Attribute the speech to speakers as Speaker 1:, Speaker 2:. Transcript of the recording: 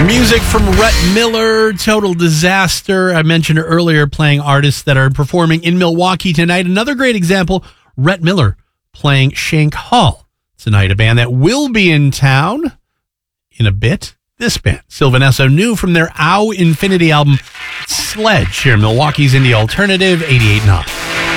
Speaker 1: Music from Rhett Miller, Total Disaster. I mentioned earlier playing artists that are performing in Milwaukee tonight. Another great example, Rhett Miller playing Shank Hall tonight, a band that will be in town in a bit. This band, Sylvan Esso, new from their Ow Infinity album, Sledge, here in Milwaukee's Indie Alternative 88.9.